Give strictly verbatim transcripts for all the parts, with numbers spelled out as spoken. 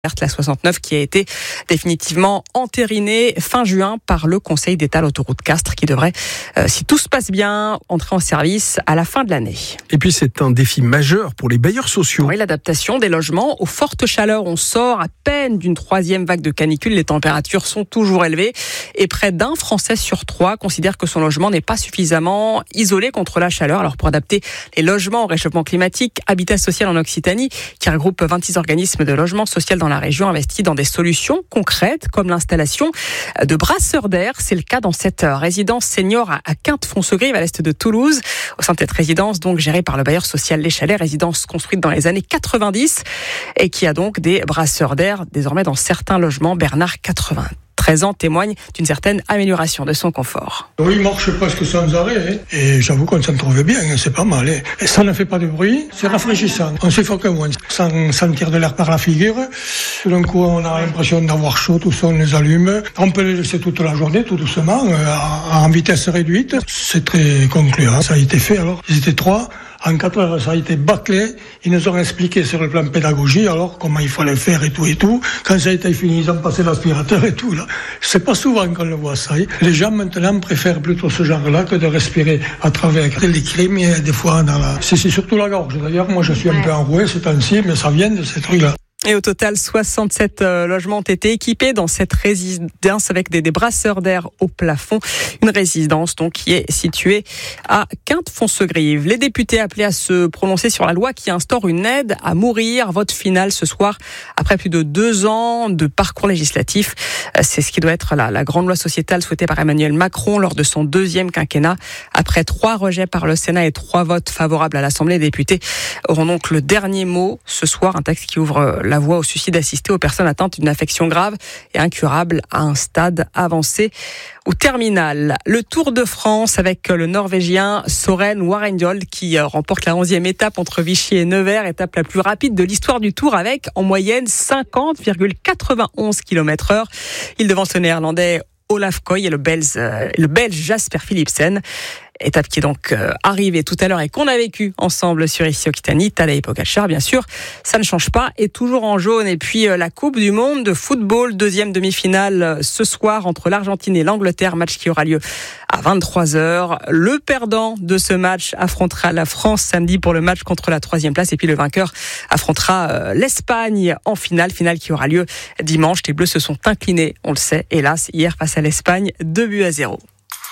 La soixante-neuf qui a été définitivement entérinée fin juin par le Conseil d'État à l'autoroute Castres qui devrait, euh, si tout se passe bien, entrer en service à la fin de l'année. Et puis c'est un défi majeur pour les bailleurs sociaux. Oui, l'adaptation des logements aux fortes chaleurs. On sort à peine d'une troisième vague de canicule. Les températures sont toujours élevées et près d'un Français sur trois considère que son logement n'est pas suffisamment isolé contre la chaleur. Alors pour adapter les logements au réchauffement climatique, Habitat Social en Occitanie, qui regroupe vingt-six organismes de logement social dans la région, investit dans des solutions concrètes comme l'installation de brasseurs d'air. C'est le cas dans cette résidence senior à Quinte-Fonsegrive à l'est de Toulouse. Au sein de cette résidence, donc gérée par le bailleur social Les Chalets, résidence construite dans les années quatre-vingt-dix et qui a donc des brasseurs d'air désormais dans certains logements. Bernard, quatre-vingt-treize ans, témoigne d'une certaine amélioration de son confort. Oui, il marche presque sans arrêt. Hein. Et j'avoue qu'on s'en trouve bien, hein. C'est pas mal. Hein. Et ça ne fait pas de bruit, c'est rafraîchissant. On suffoque moins, sans sentir de l'air par la figure. Tout d'un coup, on a l'impression d'avoir chaud, tout ça, on les allume. On peut les laisser toute la journée, tout doucement, en vitesse réduite. C'est très concluant. Ça a été fait, alors. Ils étaient trois. En quatre heures, ça a été bâclé. Ils nous ont expliqué sur le plan pédagogie, alors, comment il fallait faire et tout et tout. Quand ça a été fini, ils ont passé l'aspirateur et tout, là. C'est pas souvent qu'on le voit, ça. Les gens, maintenant, préfèrent plutôt ce genre-là que de respirer à travers les crimes et des fois dans la... C'est, c'est surtout la gorge. D'ailleurs, moi, je suis un peu enroué ces temps-ci, mais ça vient de ces trucs-là. Et au total, soixante-sept euh, logements ont été équipés dans cette résidence avec des, des brasseurs d'air au plafond. Une résidence donc qui est située à Quinte-Fonsegrive. Les députés appelés à se prononcer sur la loi qui instaure une aide à mourir. Vote final ce soir après plus de deux ans de parcours législatif. C'est ce qui doit être la, la grande loi sociétale souhaitée par Emmanuel Macron lors de son deuxième quinquennat. Après trois rejets par le Sénat et trois votes favorables à l'Assemblée, les députés auront donc le dernier mot ce soir. Un texte qui ouvre la voie au suicide assisté aux personnes atteintes d'une affection grave et incurable à un stade avancé ou terminal. Le Tour de France avec le Norvégien Søren Warendjold qui remporte la onzième étape entre Vichy et Nevers, étape la plus rapide de l'histoire du Tour avec en moyenne cinquante virgule quatre-vingt-onze kilomètres heure. Il devance le Néerlandais Olaf Koy et le Belge, le Belge Jasper Philipsen. Étape qui est donc euh, arrivée tout à l'heure et qu'on a vécu ensemble sur ici Occitanie. Tadej Pogačar, bien sûr, ça ne change pas, est toujours en jaune. Et puis euh, la Coupe du Monde de football, deuxième demi-finale euh, ce soir entre l'Argentine et l'Angleterre, match qui aura lieu à vingt-trois heures. Le perdant de ce match affrontera la France samedi pour le match contre la troisième place. Et puis le vainqueur affrontera euh, l'Espagne en finale, finale qui aura lieu dimanche. Les Bleus se sont inclinés, on le sait, hélas, hier face à l'Espagne, deux buts à zéro.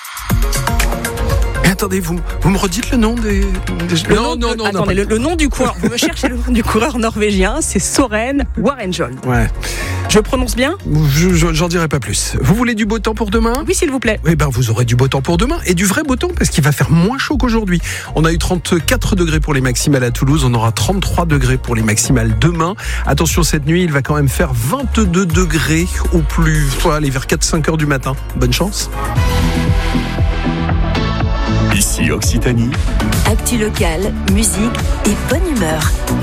Attendez, vous, vous me redites le nom des... des... Le non, nom, non, non, attendez, non, le, le nom du coureur, vous me cherchez le nom du coureur norvégien, c'est Søren Warendjold. Ouais. Je prononce bien ? je, je, J'en dirai pas plus. Vous voulez du beau temps pour demain ? Oui, s'il vous plaît. Eh ben, vous aurez du beau temps pour demain et du vrai beau temps parce qu'il va faire moins chaud qu'aujourd'hui. On a eu trente-quatre degrés pour les maximales à Toulouse, on aura trente-trois degrés pour les maximales demain. Attention, cette nuit, il va quand même faire vingt-deux degrés au plus... Faut aller vers quatre à cinq heures du matin. Bonne chance. Ici Occitanie. Actu locale, musique et bonne humeur.